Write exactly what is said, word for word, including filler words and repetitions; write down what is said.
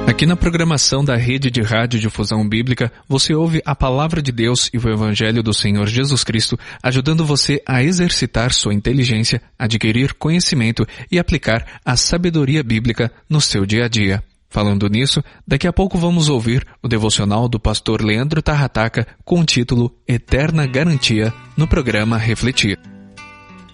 Aqui na programação da Rede de Rádio Difusão Bíblica, você ouve a Palavra de Deus e o Evangelho do Senhor Jesus Cristo, ajudando você a exercitar sua inteligência, adquirir conhecimento e aplicar a sabedoria bíblica no seu dia a dia. Falando nisso, daqui a pouco vamos ouvir o devocional do pastor Leandro Tarrataca com o título Eterna Garantia, no programa Refletir.